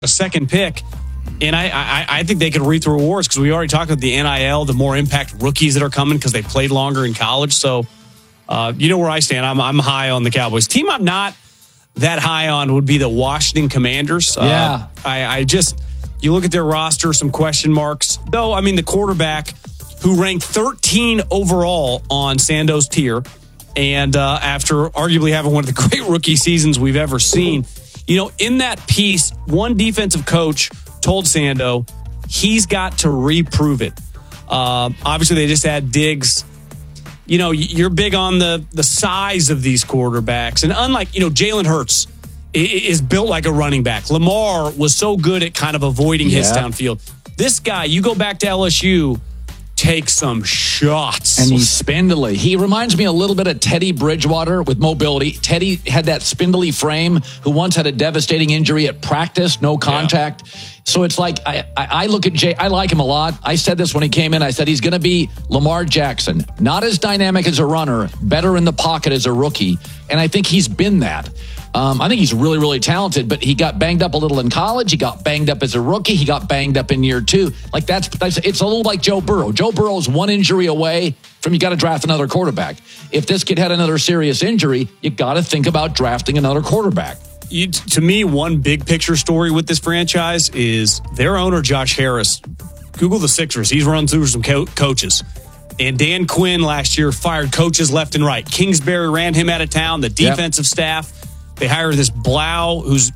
a second pick. And I think they could reap the rewards because we already talked about the NIL, the more impact rookies that are coming because they played longer in college. So, you know where I stand. I'm high on the Cowboys. Team I'm not that high on would be the Washington Commanders. Yeah. You look at their roster, some question marks. Though, I mean, the quarterback who ranked 13 overall on Sando's tier, and after arguably having one of the great rookie seasons we've ever seen, you know, in that piece, one defensive coach told Sando he's got to reprove it. Obviously, they just had Diggs. You know, you're big on the size of these quarterbacks. And unlike, you know, Jalen Hurts is built like a running back. Lamar was so good at kind of avoiding his downfield. This guy, you go back to LSU, take some shots. And he's spindly. He reminds me a little bit of Teddy Bridgewater with mobility. Teddy had that spindly frame who once had a devastating injury at practice, no contact. Yeah. So it's like, I look at Jay, I like him a lot. I said this when he came in. I said he's going to be Lamar Jackson. Not as dynamic as a runner, better in the pocket as a rookie. And I think he's been that. I think he's really, really talented, but he got banged up a little in college. He got banged up as a rookie. He got banged up in year two. Like that's it's a little like Joe Burrow. Joe Burrow's one injury away from you got to draft another quarterback. If this kid had another serious injury, you got to think about drafting another quarterback. To me, one big picture story with this franchise is their owner, Josh Harris. Google the Sixers. He's run through some coaches. And Dan Quinn last year fired coaches left and right. Kingsbury ran him out of town. The defensive staff. They hired this Blau, who's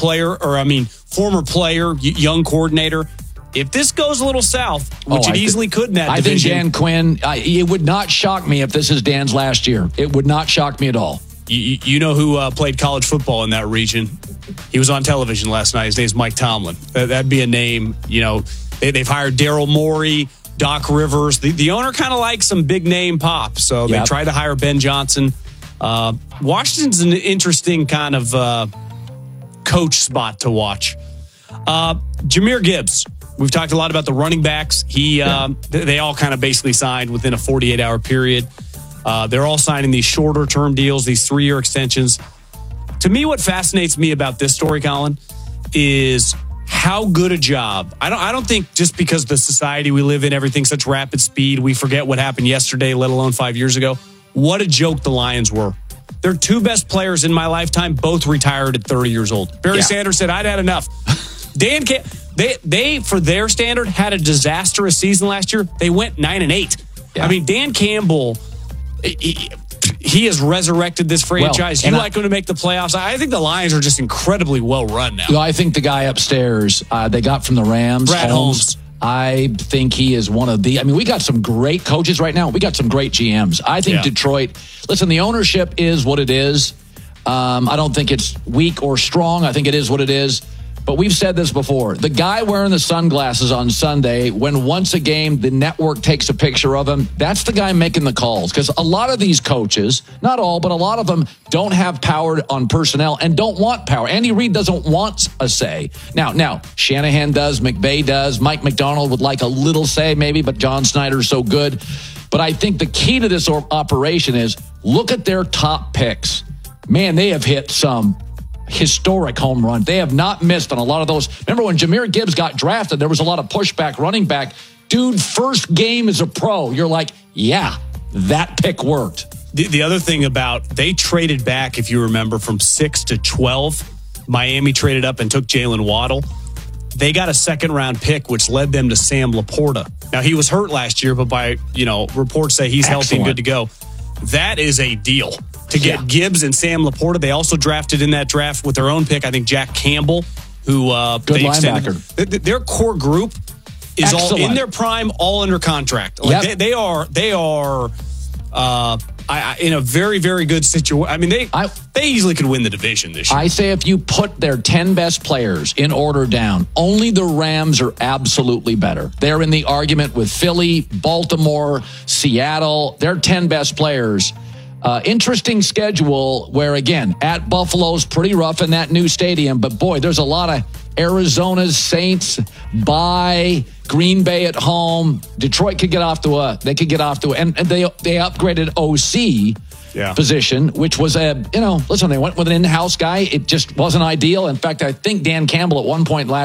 former player, young coordinator. If this goes a little south, which it easily could in that division. I think Dan Quinn, it would not shock me if this is Dan's last year. It would not shock me at all. You know who played college football in that region? He was on television last night. His name's Mike Tomlin. That'd be a name. You know, they've hired Daryl Morey, Doc Rivers. The owner kind of likes some big name pop, so they tried to hire Ben Johnson. Washington's an interesting kind of coach spot to watch. Jahmyr Gibbs. We've talked a lot about the running backs. They all kind of basically signed within a 48-hour period. They're all signing these shorter-term deals, these 3-year extensions. To me, what fascinates me about this story, Colin, is how good a job. I don't think just because the society we live in, everything's such rapid speed, we forget what happened yesterday, let alone 5 years ago. What a joke the Lions were. Their two best players in my lifetime both retired at 30 years old. Barry Sanders said, I'd had enough. They, for their standard, had a disastrous season last year. They went 9-8. Yeah. I mean, Dan Campbell, he has resurrected this franchise. You like him to make the playoffs. I think the Lions are just incredibly well run now. Well, I think the guy upstairs they got from the Rams, Brad Holmes. I think he is one of the... I mean, we got some great coaches right now. We got some great GMs. I think Detroit... Listen, the ownership is what it is. I don't think it's weak or strong. I think it is what it is. But we've said this before. The guy wearing the sunglasses on Sunday, when once a game the network takes a picture of him, that's the guy making the calls. Because a lot of these coaches, not all, but a lot of them don't have power on personnel and don't want power. Andy Reid doesn't want a say. Now, Shanahan does, McVay does, Mike McDonald would like a little say maybe, but John Snyder's so good. But I think the key to this operation is look at their top picks. Man, they have hit some historic home run. They have not missed on a lot of those. Remember when Jahmyr Gibbs got drafted, there was a lot of pushback running back. Dude, first game as a pro. You're like, yeah, that pick worked. The other thing about, they traded back, if you remember, from 6 to 12. Miami traded up and took Jalen Waddle. They got a second-round pick, which led them to Sam Laporta. Now, he was hurt last year, but by, reports say he's healthy and good to go. That is a deal. To get Gibbs and Sam Laporta. They also drafted in that draft with their own pick, I think, Jack Campbell, who good linebacker. Their core group is all in their prime, all under contract. Like they are in a very, very good situation. I mean, they easily could win the division this year. I say if you put their 10 best players in order down, only the Rams are absolutely better. They're in the argument with Philly, Baltimore, Seattle. Their 10 best players. Interesting schedule where, again, at Buffalo's pretty rough in that new stadium. But, boy, there's a lot of Arizona's, Saints, bye, Green Bay at home. Detroit could get off to and they upgraded OC position, which was listen, they went with an in-house guy. It just wasn't ideal. In fact, I think Dan Campbell at one point last